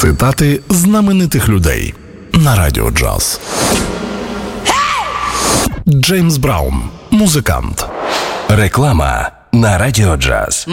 Цитати знаменитих людей на Радіо Джаз. Джеймс Браун, музикант. Реклама на Радіо Джаз.